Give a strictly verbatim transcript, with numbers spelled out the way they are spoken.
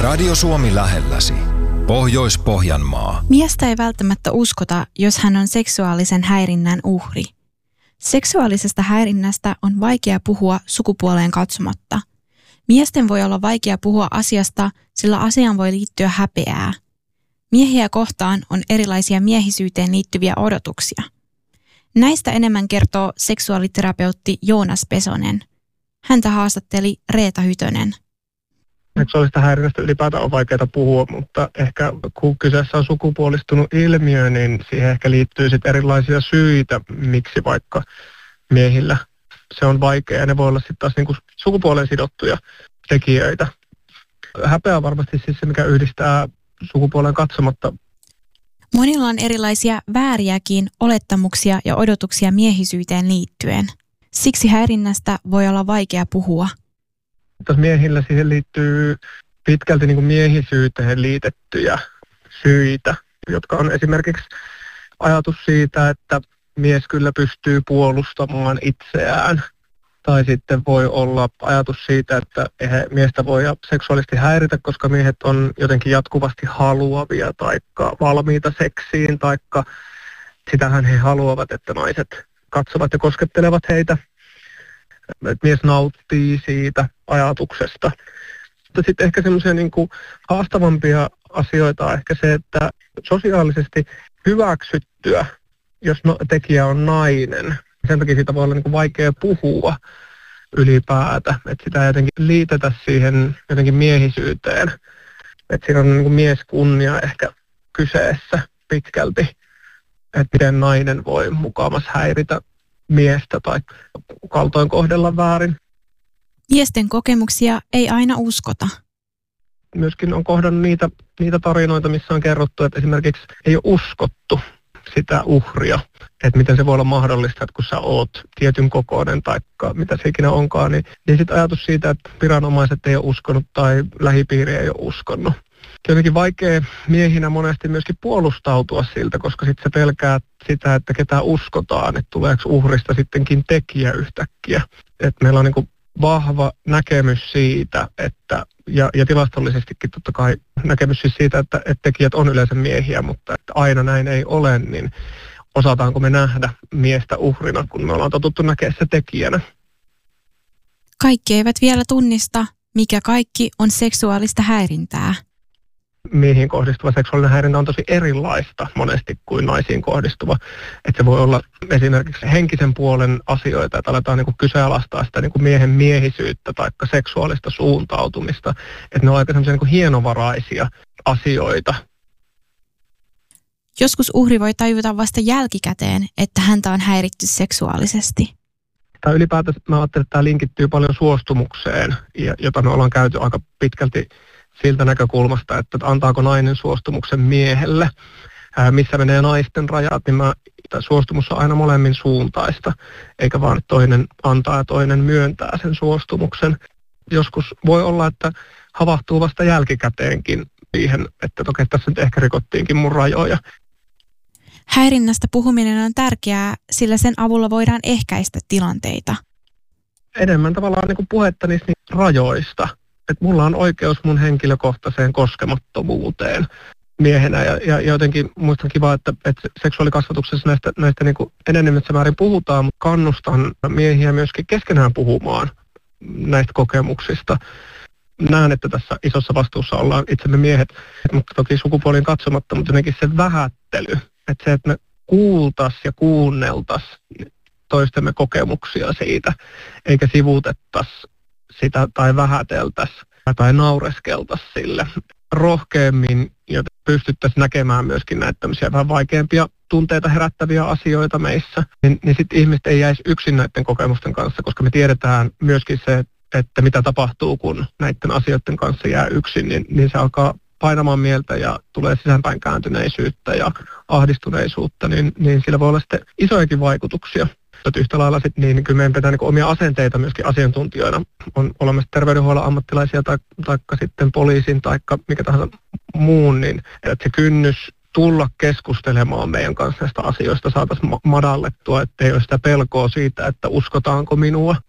Radio Suomi lähelläsi. Pohjois-Pohjanmaa. Miestä ei välttämättä uskota, jos hän on seksuaalisen häirinnän uhri. Seksuaalisesta häirinnästä on vaikea puhua sukupuoleen katsomatta. Miesten voi olla vaikea puhua asiasta, sillä asiaan voi liittyä häpeää. Miehiä kohtaan on erilaisia miehisyyteen liittyviä odotuksia. Näistä enemmän kertoo seksuaaliterapeutti Joonas Pesonen. Häntä haastatteli Reeta Hytönen. Seksuaalista häirinnästä ylipäätään on vaikeaa puhua, mutta ehkä kun kyseessä on sukupuolistunut ilmiö, niin siihen ehkä liittyy sit erilaisia syitä, miksi vaikka miehillä se on vaikea. Ne voi olla sitten taas niinku sukupuoleen sidottuja tekijöitä. Häpeä on varmasti siis se, mikä yhdistää sukupuoleen katsomatta. Monilla on erilaisia vääriäkin olettamuksia ja odotuksia miehisyyteen liittyen. Siksi häirinnästä voi olla vaikea puhua. Tässä miehillä siihen liittyy pitkälti niin kuin miehisyyteen liitettyjä syitä, jotka on esimerkiksi ajatus siitä, että mies kyllä pystyy puolustamaan itseään. Tai sitten voi olla ajatus siitä, että miestä voi seksuaalisesti häiritä, koska miehet on jotenkin jatkuvasti haluavia tai valmiita seksiin, tai sitähän he haluavat, että naiset katsovat ja koskettelevat heitä. Että mies nauttii siitä ajatuksesta. Mutta sitten ehkä semmoisia niin kuin haastavampia asioita on ehkä se, että sosiaalisesti hyväksyttyä, jos no, tekijä on nainen, sen takia siitä voi olla niin kuin vaikea puhua ylipäätä. Että sitä ei jotenkin liitetä siihen jotenkin miehisyyteen. Että siinä on niin kuin mieskunnia ehkä kyseessä pitkälti, että miten nainen voi mukamas häiritä miestä tai kaltoin kohdella väärin. Miesten kokemuksia ei aina uskota. Myöskin on kohdannut niitä, niitä tarinoita, missä on kerrottu, että esimerkiksi ei ole uskottu sitä uhria. Että miten se voi olla mahdollista, että kun sä oot tietyn kokoinen tai mitä se ikinä onkaan, niin, niin sitten ajatus siitä, että viranomaiset ei ole uskonut tai lähipiiri ei ole uskonut. Jotenkin vaikea miehinä monesti myöskin puolustautua siltä, koska sitten se pelkää sitä, että ketä uskotaan, että tuleeko uhrista sittenkin tekijä yhtäkkiä. Että meillä on niin kuin vahva näkemys siitä, että, ja, ja tilastollisestikin totta kai näkemys siis siitä, että, että tekijät on yleensä miehiä, mutta että aina näin ei ole, niin osataanko me nähdä miestä uhrina, kun me ollaan totuttu näkemään se tekijänä. Kaikki eivät vielä tunnista, mikä kaikki on seksuaalista häirintää. Miehiin kohdistuva seksuaalinen häirintä on tosi erilaista monesti kuin naisiin kohdistuva. Että se voi olla esimerkiksi henkisen puolen asioita, että aletaan niinku kyseenalaistaa sitä niinku miehen miehisyyttä tai seksuaalista suuntautumista. Että ne on aika semmoisia niinku hienovaraisia asioita. Joskus uhri voi tajuta vasta jälkikäteen, että häntä on häiritty seksuaalisesti. Tai ylipäätään mä ajattelen, että tämä linkittyy paljon suostumukseen, jota me ollaan käyty aika pitkälti siltä näkökulmasta, että antaako nainen suostumuksen miehelle, ää, missä menee naisten rajat, niin mä, suostumus on aina molemmin suuntaista, eikä vaan toinen antaa ja toinen myöntää sen suostumuksen. Joskus voi olla, että havahtuu vasta jälkikäteenkin siihen, että toki tässä nyt ehkä rikottiinkin mun rajoja. Häirinnästä puhuminen on tärkeää, sillä sen avulla voidaan ehkäistä tilanteita. Enemmän tavallaan niin kuin puhetta niistä rajoista. Että mulla on oikeus mun henkilökohtaiseen koskemattomuuteen miehenä. Ja, ja jotenkin musta on kiva, että, että seksuaalikasvatuksessa näistä, näistä niin kuin enenemässä määrin puhutaan, mutta kannustan miehiä myöskin keskenään puhumaan näistä kokemuksista. Näen, että tässä isossa vastuussa ollaan itsemme miehet, mutta toki sukupuoliin katsomatta, mutta jotenkin se vähättely, että se, että me kuultaisiin ja kuunneltaisiin toistemme kokemuksia siitä, eikä sivuutettaisiin sitä tai vähäteltäisiin tai naureskeltaisiin sille rohkeammin, jotta pystyttäisiin näkemään myöskin näitä tämmöisiä vähän vaikeampia tunteita herättäviä asioita meissä, niin, niin sitten ihmiset ei jäisi yksin näiden kokemusten kanssa, koska me tiedetään myöskin se, että mitä tapahtuu, kun näiden asioiden kanssa jää yksin, niin, niin se alkaa painamaan mieltä ja tulee sisäänpäin kääntyneisyyttä ja ahdistuneisuutta, niin, niin sillä voi olla sitten isojakin vaikutuksia. Mutta yhtä lailla sitten niin kyllä meidän pitää niin omia asenteita myöskin asiantuntijoina. On olemassa terveydenhuollon ammattilaisia tai, tai sitten poliisin tai mikä tahansa muun, niin että se kynnys tulla keskustelemaan meidän kanssa näistä asioista saataisiin madallettua, ettei ole sitä pelkoa siitä, että uskotaanko minua.